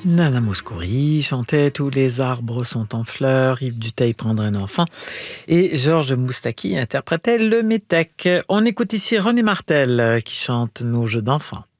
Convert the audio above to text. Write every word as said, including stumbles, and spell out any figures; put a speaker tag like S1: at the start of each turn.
S1: Nana Mouskouri chantait Tous les arbres sont en fleurs, Yves Duteil prendrait un enfant et Georges Moustaki interprétait le métèque. On écoute ici René Martel qui chante Nos jeux d'enfants.